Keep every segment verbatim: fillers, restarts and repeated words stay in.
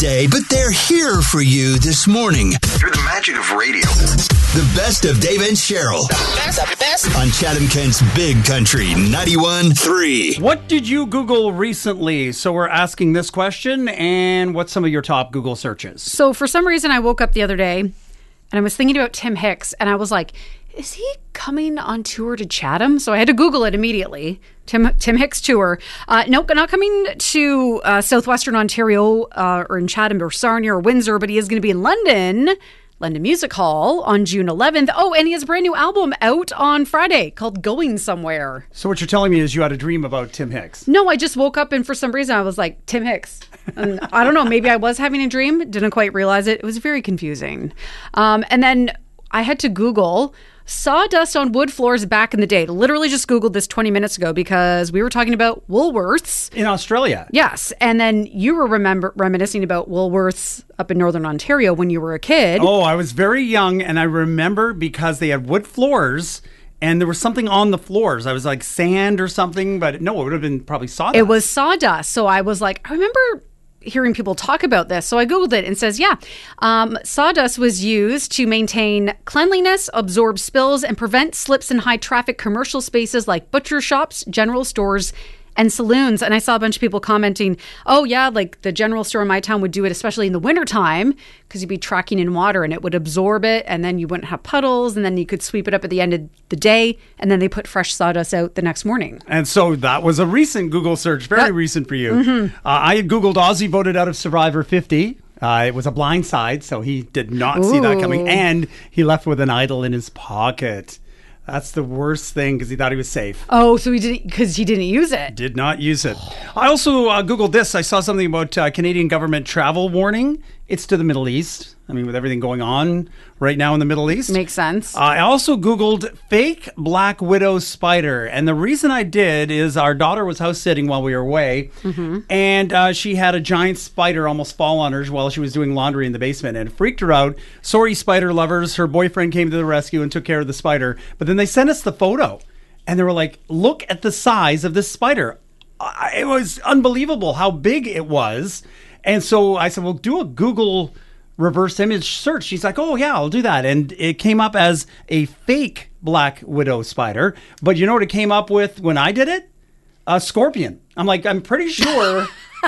day, but they're here for you this morning. Through the magic of radio. The best of Dave and Cheryl. Best, the best. On Chatham Kent's Big Country ninety-one point three. What did you Google recently? So we're asking this question, and what's some of your top Google searches? So for some reason, I woke up the other day, and I was thinking about Tim Hicks, and I was like, is he coming on tour to Chatham? So I had to Google it immediately. Tim Tim Hicks tour. Uh, nope, not coming to uh, southwestern Ontario uh, or in Chatham or Sarnia or Windsor, but he is going to be in London, London Music Hall on June eleventh. Oh, and he has a brand new album out on Friday called Going Somewhere. So what you're telling me is you had a dream about Tim Hicks. No, I just woke up and for some reason I was like, Tim Hicks. And I don't know, maybe I was having a dream, didn't quite realize it. It was very confusing. Um, and then I had to Google sawdust on wood floors back in the day. Literally just Googled this twenty minutes ago because we were talking about Woolworths. In Australia. Yes. And then you were remember reminiscing about Woolworths up in Northern Ontario when you were a kid. Oh, I was very young, and I remember because they had wood floors, and there was something on the floors. I was like sand or something, but no, it would have been probably sawdust. It was sawdust. So I was like, I remember hearing people talk about this. So I Googled it and it says, yeah, um, sawdust was used to maintain cleanliness, absorb spills, and prevent slips in high traffic commercial spaces like butcher shops, general stores, and saloons. And I saw a bunch of people commenting, oh yeah, like the general store in my town would do it, especially in the wintertime, because you'd be tracking in water and it would absorb it, and then you wouldn't have puddles, and then you could sweep it up at the end of the day, and then they put fresh sawdust out the next morning. And so that was a recent Google search, very That- recent for you. Mm-hmm. Uh, I had Googled Ozzy voted out of Survivor fifty. Uh, it was a blind side, so he did not see that coming, Ooh. and he left with an idol in his pocket. That's the worst thing because he thought he was safe. Oh, so he didn't, because he didn't use it. Did not use it. I also uh, Googled this. I saw something about uh, Canadian government travel warning. It's to the Middle East. I mean, with everything going on right now in the Middle East. Makes sense. Uh, I also Googled fake black widow spider. And the reason I did is our daughter was house sitting while we were away. Mm-hmm. And uh, she had a giant spider almost fall on her while she was doing laundry in the basement. And it freaked her out. Sorry, spider lovers. Her boyfriend came to the rescue and took care of the spider. But then they sent us the photo. And they were like, look at the size of this spider. I, it was unbelievable how big it was. And so I said, well, do a Google reverse image search. She's like, oh, yeah, I'll do that. And it came up as a fake black widow spider. But you know what it came up with when I did it? A scorpion. I'm like, I'm pretty sure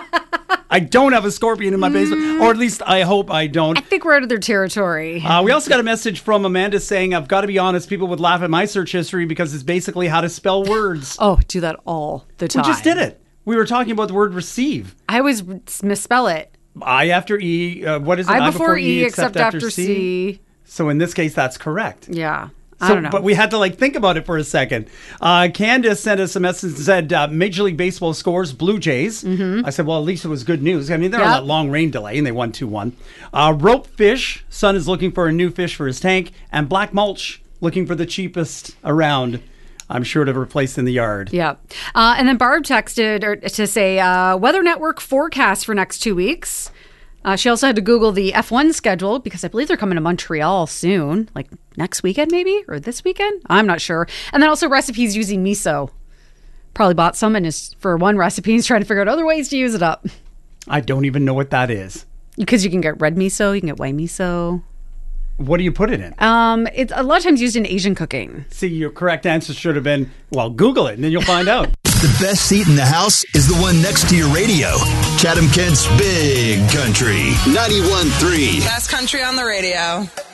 I don't have a scorpion in my basement. Or at least I hope I don't. I think we're out of their territory. Uh, we also got a message from Amanda saying, I've got to be honest, people would laugh at my search history because it's basically how to spell words. Oh, do that all the time. We just did it. We were talking about the word receive. I always misspell it. I after E, uh, what is it? I before E, except after C. So in this case, that's correct. Yeah. I So, don't know. but we had to like think about it for a second. Uh, Candace sent us a message and said, uh, Major League Baseball scores Blue Jays. Mm-hmm. I said, well, at least it was good news. I mean, they're Yep. on that long rain delay and they won two one. Uh, rope fish, son is looking for a new fish for his tank. And black mulch, looking for the cheapest around. I'm sure to replace in the yard. Yeah. Uh, and then Barb texted or, to say uh, Weather Network forecast for next two weeks. Uh, she also had to Google the F one schedule because I believe they're coming to Montreal soon, like next weekend maybe, or this weekend. I'm not sure. And then also recipes using miso. Probably bought some and is for one recipe. He's trying to figure out other ways to use it up. I don't even know what that is. Because you can get red miso, you can get white miso. What do you put it in? Um, it's a lot of times used in Asian cooking. See, your correct answer should have been, well, Google it, and then you'll find out. The best seat in the house is the one next to your radio. Chatham Kent's Big Country ninety-one point three. Best country on the radio.